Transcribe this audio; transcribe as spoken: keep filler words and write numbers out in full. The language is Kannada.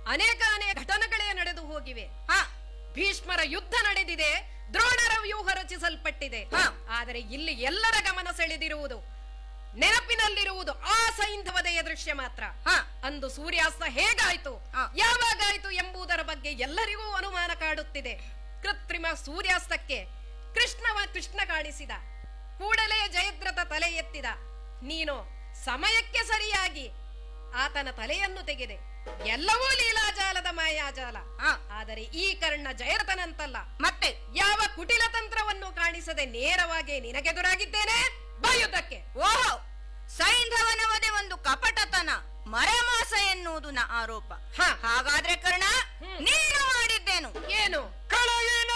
ಅನೇಕ ಅನೇಕ ಘಟನೆಗಳೇ ನಡೆದು ಹೋಗಿವೆ. ಹ ಭೀಷ್ಮರ ಯುದ್ಧ ನಡೆದಿದೆ, ದ್ರೋಣರ ವ್ಯೂಹ ರಚಿಸಲ್ಪಟ್ಟಿದೆ. ಆದರೆ ಇಲ್ಲಿ ಎಲ್ಲರ ಗಮನ ಸೆಳೆದಿರುವುದು, ನೆನಪಿನಲ್ಲಿರುವುದು ಆ ಸೈಂಧವದೆಯ ದೃಶ್ಯ ಮಾತ್ರ. ಅಂದು ಸೂರ್ಯಾಸ್ತ ಹೇಗಾಯ್ತು, ಯಾವಾಗಾಯ್ತು ಎಂಬುದರ ಬಗ್ಗೆ ಎಲ್ಲರಿಗೂ ಅನುಮಾನ ಕಾಡುತ್ತಿದೆ. ಕೃತ್ರಿಮ ಸೂರ್ಯಾಸ್ತಕ್ಕೆ ಕೃಷ್ಣವ ಕೃಷ್ಣ ಕಾಣಿಸಿದ ಕೂಡಲೇ ಜಯದ್ರಥ ತಲೆ ಎತ್ತಿದ. ನೀನು ಸಮಯಕ್ಕೆ ಸರಿಯಾಗಿ ಆತನ ತಲೆಯನ್ನು ತೆಗೆದೆ. ಎಲ್ಲವೂ ಲೀಲಾಜಾಲದ ಮಾಯಾಜಾಲ. ಆದರೆ ಈ ಕರ್ಣ ಜಯರಥನಂತಲ್ಲ. ಮತ್ತೆ ಯಾವ ಕುಟಿಲ ತಂತ್ರವನ್ನು ಕಾಣಿಸದೆ ನೇರವಾಗಿ ನಿನಗೆದುರಾಗಿದ್ದೇನೆ ಬಾಯುದಕ್ಕೆ. ಓಹೋ, ಸೈಂಧವನ ವಧೆ ಒಂದು ಕಪಟತನ, ಮರೆಮಾಸ ಎನ್ನುವುದು ನ ಆರೋಪ. ಹಾಗಾದ್ರೆ ಕರ್ಣ, ನೀನು ಮಾಡಿದ್ದೇನು? ಏನು? ಕಳವಿನ